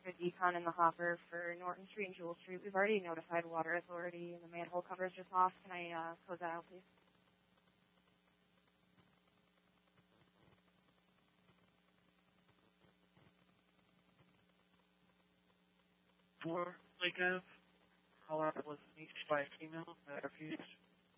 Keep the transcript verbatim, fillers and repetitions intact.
a decon in the hopper for Norton Street and Jewel Street. We've already notified Water Authority, and the manhole cover is just off. Can I uh, close that out, please? For Lake Ave, Colorado was reached by a female that refused